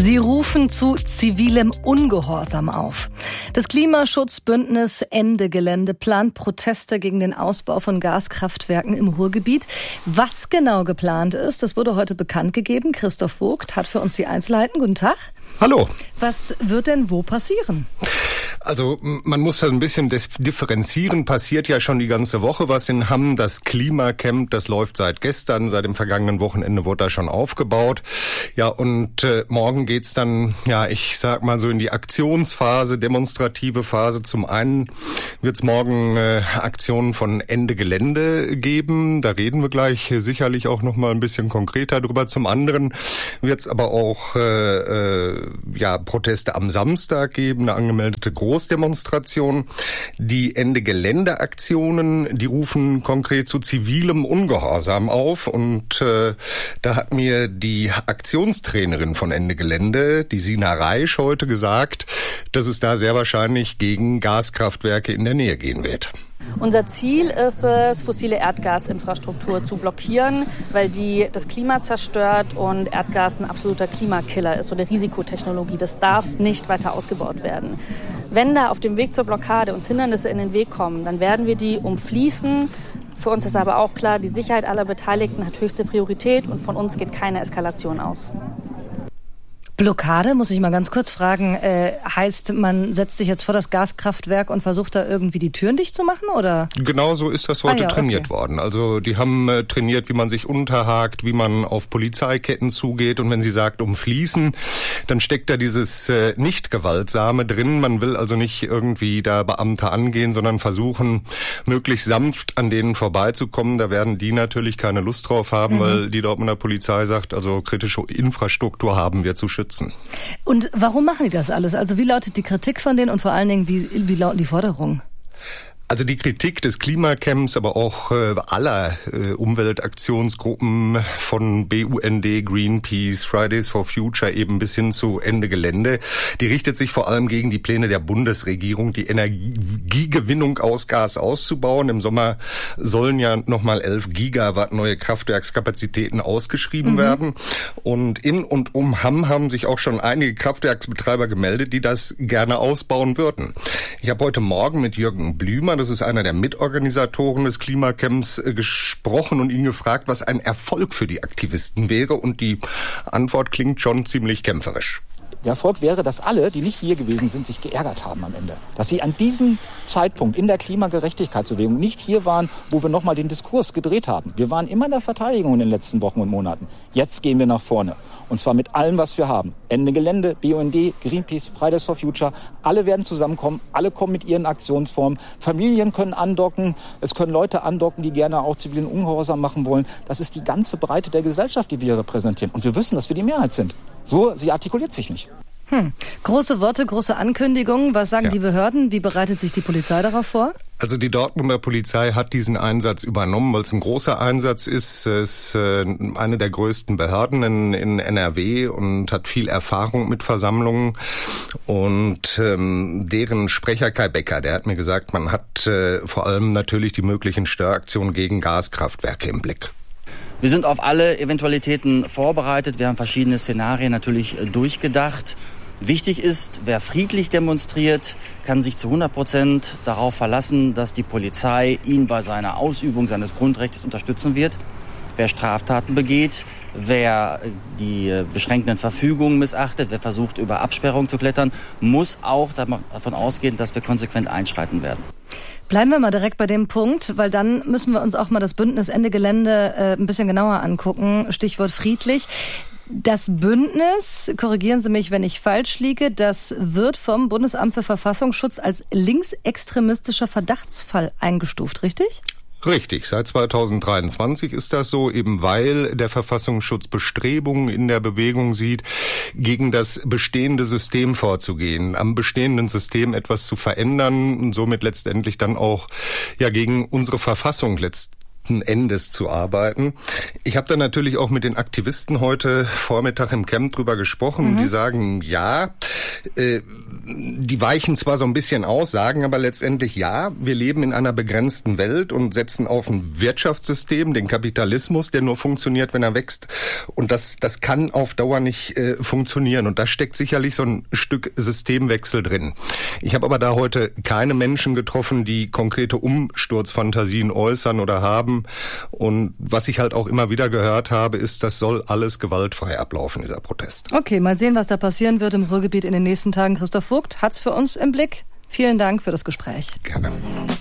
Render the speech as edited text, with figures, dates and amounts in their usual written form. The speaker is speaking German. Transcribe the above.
Sie rufen zu zivilem Ungehorsam auf. Das Klimaschutzbündnis Ende Gelände plant Proteste gegen den Ausbau von Gaskraftwerken im Ruhrgebiet. Was genau geplant ist, das wurde heute bekannt gegeben. Christoph Vogt hat für uns die Einzelheiten. Guten Tag. Hallo. Was wird denn wo passieren? Also man muss ein bisschen differenzieren. Passiert ja schon die ganze Woche was in Hamm. Das Klimacamp, das läuft seit gestern, seit dem vergangenen Wochenende wurde da schon aufgebaut. Ja, und morgen geht's dann, ja, ich sag mal so in die Aktionsphase, demonstrative Phase. Zum einen wird's morgen Aktionen von Ende Gelände geben. Da reden wir gleich sicherlich auch noch mal ein bisschen konkreter drüber. Zum anderen wird's aber auch Proteste am Samstag geben, eine angemeldete Großdemonstration. Die Ende-Gelände-Aktionen, die rufen konkret zu zivilem Ungehorsam auf. Und da hat mir die Aktionstrainerin von Ende Gelände, die Sina Reisch, heute gesagt, dass es da sehr wahrscheinlich gegen Gaskraftwerke in der Nähe gehen wird. Unser Ziel ist es, fossile Erdgasinfrastruktur zu blockieren, weil die das Klima zerstört und Erdgas ein absoluter Klimakiller ist, so eine Risikotechnologie. Das darf nicht weiter ausgebaut werden. Wenn da auf dem Weg zur Blockade uns Hindernisse in den Weg kommen, dann werden wir die umfließen. Für uns ist aber auch klar, die Sicherheit aller Beteiligten hat höchste Priorität und von uns geht keine Eskalation aus. Blockade, muss ich mal ganz kurz fragen, heißt, man setzt sich jetzt vor das Gaskraftwerk und versucht da irgendwie die Türen dicht zu machen, oder? Genau so ist das heute trainiert worden. Also die haben trainiert, wie man sich unterhakt, wie man auf Polizeiketten zugeht. Und wenn sie sagt, umfließen, dann steckt da dieses Nicht-Gewaltsame drin. Man will also nicht irgendwie da Beamte angehen, sondern versuchen, möglichst sanft an denen vorbeizukommen. Da werden die natürlich keine Lust drauf haben, weil die Dortmunder Polizei sagt, also kritische Infrastruktur haben wir zu schützen. Und warum machen die das alles? Also wie lautet die Kritik von denen und vor allen Dingen, wie lauten die Forderungen? Also die Kritik des Klimacamps, aber auch aller Umweltaktionsgruppen von BUND, Greenpeace, Fridays for Future eben bis hin zu Ende Gelände, die richtet sich vor allem gegen die Pläne der Bundesregierung, die Energiegewinnung aus Gas auszubauen. Im Sommer sollen ja nochmal 11 Gigawatt neue Kraftwerkskapazitäten ausgeschrieben werden. Und in und um Hamm haben sich auch schon einige Kraftwerksbetreiber gemeldet, die das gerne ausbauen würden. Ich habe heute Morgen mit Jürgen Blümer, das ist einer der Mitorganisatoren des Klimacamps, gesprochen und ihn gefragt, was ein Erfolg für die Aktivisten wäre. Und die Antwort klingt schon ziemlich kämpferisch. Der Erfolg wäre, dass alle, die nicht hier gewesen sind, sich geärgert haben am Ende. Dass sie an diesem Zeitpunkt in der Klimagerechtigkeitsbewegung nicht hier waren, wo wir nochmal den Diskurs gedreht haben. Wir waren immer in der Verteidigung in den letzten Wochen und Monaten. Jetzt gehen wir nach vorne. Und zwar mit allem, was wir haben. Ende Gelände, BUND, Greenpeace, Fridays for Future. Alle werden zusammenkommen. Alle kommen mit ihren Aktionsformen. Familien können andocken. Es können Leute andocken, die gerne auch zivilen Ungehorsam machen wollen. Das ist die ganze Breite der Gesellschaft, die wir repräsentieren. Und wir wissen, dass wir die Mehrheit sind. So, sie artikuliert sich nicht. Große Worte, große Ankündigungen. Was sagen die Behörden? Wie bereitet sich die Polizei darauf vor? Also die Dortmunder Polizei hat diesen Einsatz übernommen, weil es ein großer Einsatz ist. Es ist eine der größten Behörden in NRW und hat viel Erfahrung mit Versammlungen. Und deren Sprecher Kai Becker, der hat mir gesagt, man hat vor allem natürlich die möglichen Störaktionen gegen Gaskraftwerke im Blick. Wir sind auf alle Eventualitäten vorbereitet. Wir haben verschiedene Szenarien natürlich durchgedacht. Wichtig ist, wer friedlich demonstriert, kann sich zu 100% darauf verlassen, dass die Polizei ihn bei seiner Ausübung seines Grundrechts unterstützen wird. Wer Straftaten begeht, wer die beschränkenden Verfügungen missachtet, wer versucht, über Absperrungen zu klettern, muss auch davon ausgehen, dass wir konsequent einschreiten werden. Bleiben wir mal direkt bei dem Punkt, weil dann müssen wir uns auch mal das Bündnis Ende Gelände ein bisschen genauer angucken. Stichwort friedlich. Das Bündnis, korrigieren Sie mich, wenn ich falsch liege, das wird vom Bundesamt für Verfassungsschutz als linksextremistischer Verdachtsfall eingestuft, richtig? Richtig, seit 2023 ist das so, eben weil der Verfassungsschutz Bestrebungen in der Bewegung sieht, gegen das bestehende System vorzugehen, am bestehenden System etwas zu verändern und somit letztendlich dann auch gegen unsere Verfassung Endes zu arbeiten. Ich habe da natürlich auch mit den Aktivisten heute Vormittag im Camp drüber gesprochen. Die sagen, ja, die weichen zwar so ein bisschen aus, sagen aber letztendlich, ja, wir leben in einer begrenzten Welt und setzen auf ein Wirtschaftssystem, den Kapitalismus, der nur funktioniert, wenn er wächst. Und das kann auf Dauer nicht funktionieren. Und da steckt sicherlich so ein Stück Systemwechsel drin. Ich habe aber da heute keine Menschen getroffen, die konkrete Umsturzfantasien äußern oder haben. Und was ich halt auch immer wieder gehört habe, ist, das soll alles gewaltfrei ablaufen, dieser Protest. Okay, mal sehen, was da passieren wird im Ruhrgebiet in den nächsten Tagen. Christoph Vogt hat's für uns im Blick. Vielen Dank für das Gespräch. Gerne.